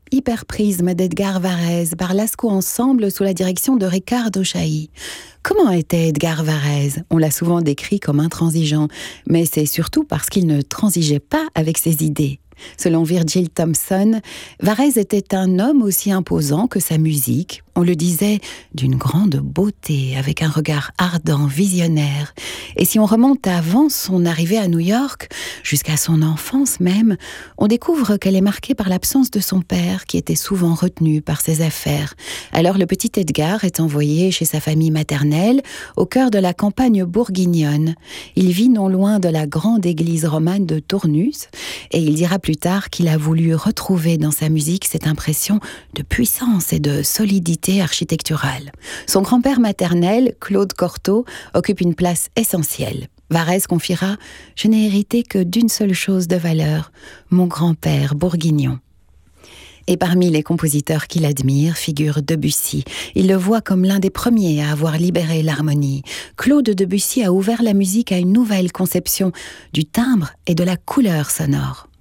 Hyperprisme d'Edgar Varèse par Lascaux Ensemble sous la direction de Ricardo Chailly. Comment était Edgar Varèse ? On l'a souvent décrit comme intransigeant, mais c'est surtout parce qu'il ne transigeait pas avec ses idées. Selon Virgil Thomson, Varèse était un homme aussi imposant que sa musique. On le disait d'une grande beauté, avec un regard ardent, visionnaire. Et si on remonte avant son arrivée à New York, jusqu'à son enfance même, on découvre qu'elle est marquée par l'absence de son père, qui était souvent retenu par ses affaires. Alors le petit Edgar est envoyé chez sa famille maternelle, au cœur de la campagne bourguignonne. Il vit non loin de la grande église romane de Tournus, et il dira plus tard qu'il a voulu retrouver dans sa musique cette impression de puissance et de solidité architecturale. Son grand-père maternel, Claude Cortot, occupe une place essentielle. Varèse confiera « Je n'ai hérité que d'une seule chose de valeur, mon grand-père bourguignon ». Et parmi les compositeurs qu'il admire figure Debussy. Il le voit comme l'un des premiers à avoir libéré l'harmonie. Claude Debussy a ouvert la musique à une nouvelle conception du timbre et de la couleur sonore.